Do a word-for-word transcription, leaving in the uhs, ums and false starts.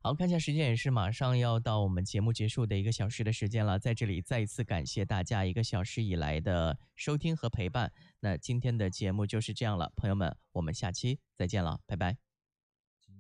好，看一下时间也是马上要到我们节目结束的一个小时的时间了，在这里再一次感谢大家一个小时以来的收听和陪伴。那今天的节目就是这样了，朋友们，我们下期再见了，拜拜。